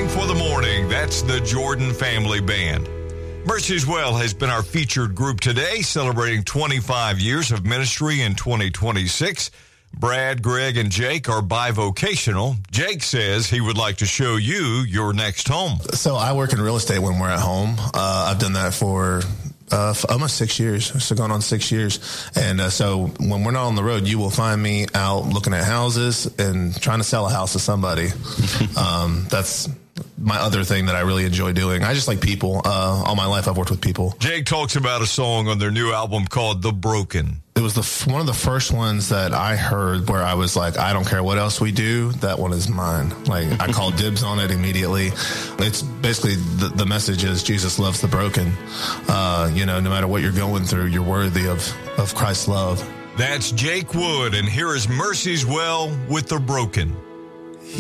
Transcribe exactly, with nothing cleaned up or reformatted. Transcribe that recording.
Sing for the Morning. That's the Jordan Family Band. Mercy's Well has been our featured group today, celebrating twenty-five years of ministry in twenty twenty-six. Brad, Greg, and Jake are bivocational. Jake says he would like to show you your next home. So I work in real estate when we're at home. Uh, I've done that for Uh, for almost six years, so going on six years. And uh, so when we're not on the road, you will find me out looking at houses and trying to sell a house to somebody. um, that's my other thing that I really enjoy doing. I just like people. Uh, all my life I've worked with people. Jake talks about a song on their new album called The Broken. It was the one of the first ones that I heard where I was like, I don't care what else we do, that one is mine. Like, I called dibs on it immediately. It's basically the, the message is Jesus loves the broken. Uh, you know, no matter what you're going through, you're worthy of, of Christ's love. That's Jake Wood, and here is Mercy's Well with The Broken.